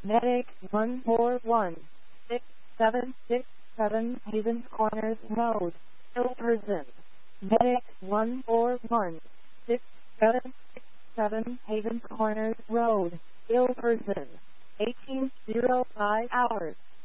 Medic 141677 Havens Corners Road, Ilverston. Medic 141677 Havens Corners Road, Ilverston. 1805 hours.